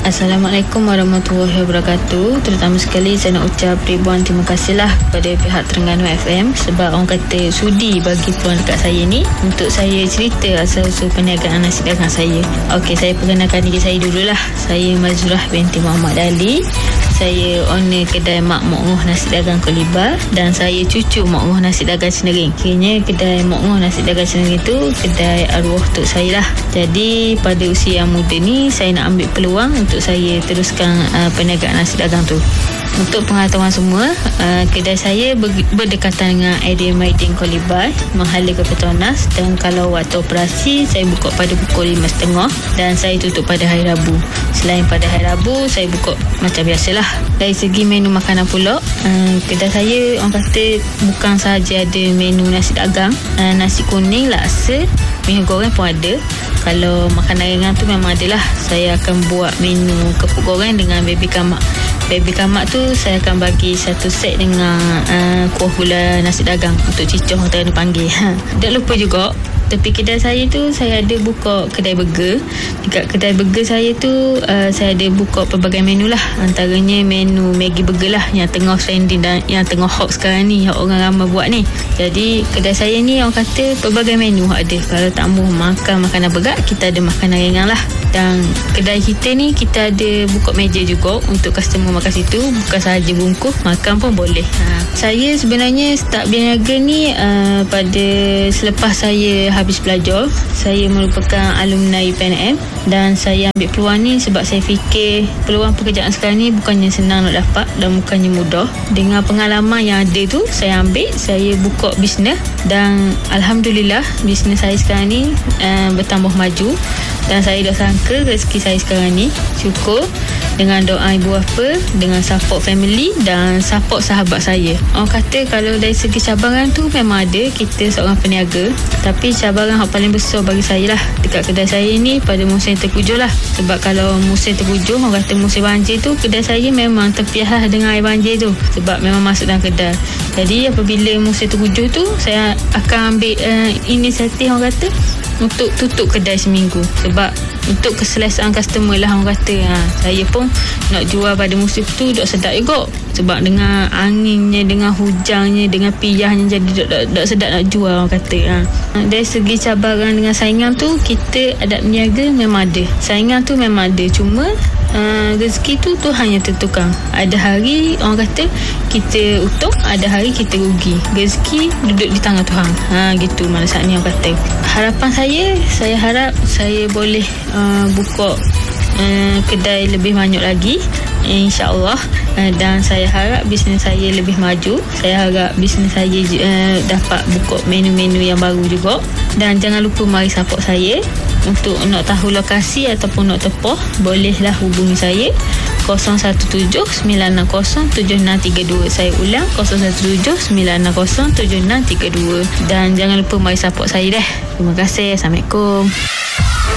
Assalamualaikum warahmatullahi wabarakatuh. Terutama sekali saya nak ucap ribuan terima kasihlah kepada pihak Terengganu FM sebab orang kata sudi bagi peluang dekat saya ni untuk saya cerita asal-usul perniagaan nasi dagang saya. Okey, saya perkenalkan diri saya dululah. Saya Mazurah binti Muhammad Ali. Saya owner kedai Mak Mok Nasi Dagang Koliba dan saya cucu Mak Mok Nasi Dagang Cenering. Kini kedai Mak Mok Nasi Dagang Cenering itu kedai arwah tok saya lah. Jadi pada usia yang muda ni saya nak ambil peluang untuk saya teruskan perniagaan nasi dagang tu. Untuk pengetahuan semua, kedai saya berdekatan dengan area Maidin Koliba, Mahala ke Petronas, dan kalau waktu operasi saya buka pada pukul 5.30 dan saya tutup pada hari Rabu. Selain pada hari Rabu, saya buka macam biasalah. Dari segi menu makanan pula, kedai saya orang kata bukan sahaja ada menu nasi dagang, nasi kuning, laksa, minyak goreng pun ada. Kalau makanan ringan tu memang adalah saya akan buat menu kepuk goreng dengan baby kamak. Baby kamak tu saya akan bagi satu set dengan kuah gula nasi dagang untuk cicoh orang panggil. Tak lupa juga, tepi kedai saya tu saya ada buka kedai burger. Dekat kedai burger saya tu saya ada buka pelbagai menu lah. Antaranya menu Maggi Burger lah yang tengah trending dan yang tengah hot sekarang ni, yang orang ramai buat ni. Jadi kedai saya ni orang kata pelbagai menu ada. Kalau tak mahu makan makanan berat, kita ada makanan ringan lah. Dan kedai kita ni kita ada buka meja juga untuk customer makan situ. Bukan sahaja bungkus, makan pun boleh. Saya sebenarnya start berniaga ni pada selepas saya habis belajar. Saya merupakan alumni UPNM dan saya ambil peluang ni sebab saya fikir peluang pekerjaan sekarang ni bukannya senang nak dapat dan bukannya mudah. Dengan pengalaman yang ada tu, saya ambil, saya buka bisnes dan Alhamdulillah bisnes saya sekarang ni bertambah maju. Dan saya dah sangka rezeki saya sekarang ni syukur dengan doa ibu bapa, dengan support family dan support sahabat saya. Orang kata kalau dari segi cabaran tu memang ada, kita seorang peniaga. Tapi cabaran yang paling besar bagi saya lah dekat kedai saya ni pada musim terpujuk lah. Sebab kalau musim terpujuk, orang kata musim banjir tu, kedai saya memang terpiahlah dengan air banjir tu. Sebab memang masuk dalam kedai. Jadi apabila musim terpujuk tu, saya akan ambil inisiatif orang kata untuk tutup kedai seminggu. Sebab untuk keselesaan customer lah orang kata. Saya pun nak jual pada musim tu tak sedap juga. Sebab dengan anginnya, dengan hujannya, dengan piyahnya, jadi tak sedap nak jual orang kata. Dari segi cabaran dengan saingan tu, kita adab niaga memang ada. Saingan tu memang ada. Cuma rezeki tu Tuhan yang tentukan. Ada hari orang kata kita untung, ada hari kita rugi. Rezeki duduk di tangan Tuhan. Gitu mana saat ni orang kata. Harapan saya harap saya boleh buka kedai lebih banyak lagi, InsyaAllah. Dan saya harap bisnes saya lebih maju. Saya harap bisnes saya dapat buka menu-menu yang baru juga. Dan jangan lupa mari support saya. Untuk nak tahu lokasi ataupun nak tepah, bolehlah hubungi saya 017-960-7632. Saya ulang 017-960-7632. Dan jangan lupa mari support saya deh. Terima kasih. Assalamualaikum.